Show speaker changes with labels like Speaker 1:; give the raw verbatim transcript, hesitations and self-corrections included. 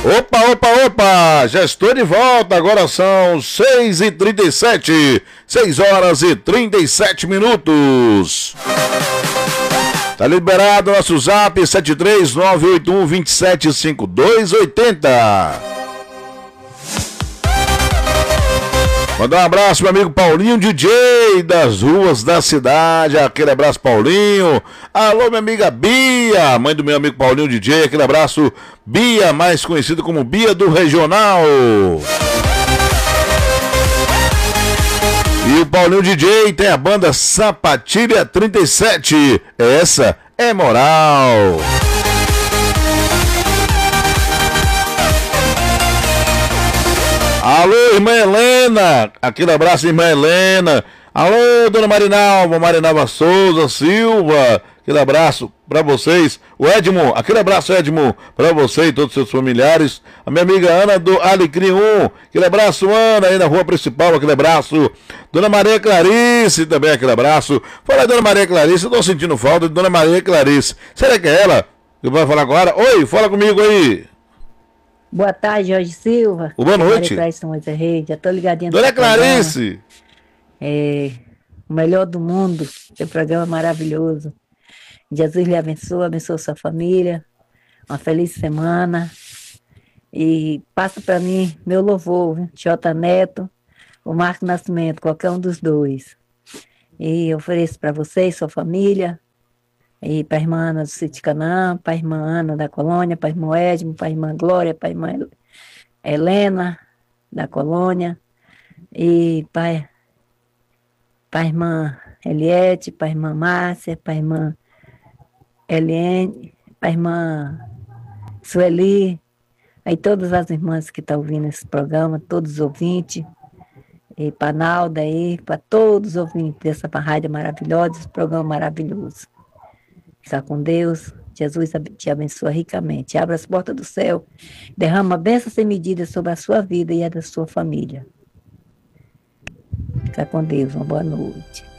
Speaker 1: Opa, opa, opa! Já estou de volta, agora são seis e trinta e sete, seis horas e trinta e sete minutos. Tá liberado nosso zap sete três nove oito um dois sete cinco dois oito zero. Mandar um abraço meu amigo Paulinho D J das ruas da cidade, aquele abraço Paulinho. Alô minha amiga Bia, mãe do meu amigo Paulinho D J, aquele abraço Bia, mais conhecido como Bia do Regional. E o Paulinho D J tem a banda Sapatilha trinta e sete, essa é moral. Alô, irmã Helena, aquele abraço, irmã Helena. Alô, dona Marinalva, Marinalva Souza Silva, aquele abraço pra vocês. O Edmo, aquele abraço, Edmo, pra você e todos os seus familiares. A minha amiga Ana do Alecrim um, aquele abraço, Ana, aí na rua principal, aquele abraço. Dona Maria Clarice, também aquele abraço. Fala, dona Maria Clarice, eu tô sentindo falta de dona Maria Clarice. Será que é ela que vai falar agora? Oi, fala comigo aí.
Speaker 2: Boa tarde, Jorge Silva.
Speaker 1: Boa noite.
Speaker 2: Já tô ligadinha.
Speaker 1: Dona Clarice.
Speaker 2: É, o melhor do mundo. Seu programa maravilhoso. Jesus lhe abençoe, abençoe sua família. Uma feliz semana. E passa para mim meu louvor, viu? Jota Neto, o Marco Nascimento, qualquer um dos dois. E eu ofereço para vocês, sua família. E para a irmã Ana do Sítio Canaã, para a irmã Ana da Colônia, para a irmã Edmo, para a irmã Glória, para a irmã Helena da Colônia, e para a irmã Eliette, para a irmã Márcia, para a irmã Eliane, para a irmã Sueli, aí todas as irmãs que estão ouvindo esse programa, todos os ouvintes, e para a Nalda aí, para todos os ouvintes dessa rádio maravilhosa, esse programa maravilhoso. Está com Deus, Jesus te abençoa ricamente, abre as portas do céu, derrama bênçãos sem medida sobre a sua vida e a da sua família. Fica com Deus, uma boa noite.